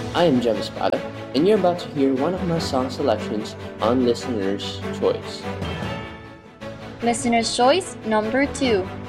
I am Jem Espada, and you're about to hear one of my song selections on Listener's Choice. Listener's choice number 2.